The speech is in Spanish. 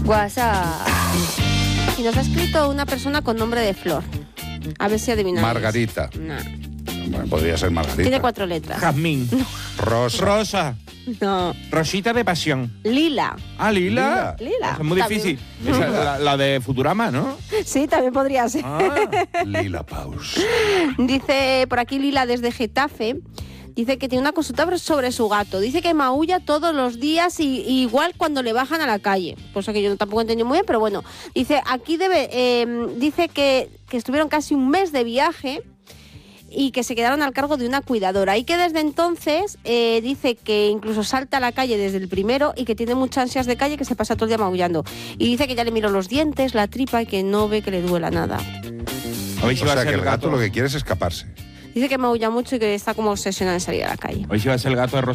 WhatsApp. Y nos ha escrito una persona con nombre de Flor. A ver si adivináis. Margarita. No. Bueno, podría ser Margarita. Tiene 4 letras. Jazmín. Rosa. Rosa. No. Rosita de pasión. Lila. Ah, Lila. Lila. Es muy También. difícil. Esa es la de Futurama, ¿no? Sí, también podría ser. Lila Paus. Dice por aquí Lila desde Getafe. Dice que tiene una consulta sobre su gato. Dice que maulla todos los días y igual cuando le bajan a la calle. Cosa que yo tampoco entendí muy bien, pero bueno. Dice, aquí dice que estuvieron casi un mes de viaje y que se quedaron al cargo de una cuidadora. Y que desde entonces dice que incluso salta a la calle desde el primero y que tiene muchas ansias de calle, que se pasa todo el día maullando. Y dice que ya le miró los dientes, la tripa y que no ve que le duela nada. A ver si O va a sea, ser que el gato lo que quiere es escaparse. Dice que maulla mucho y que está como obsesionado en salir a la calle. Hoy si va a ser el gato de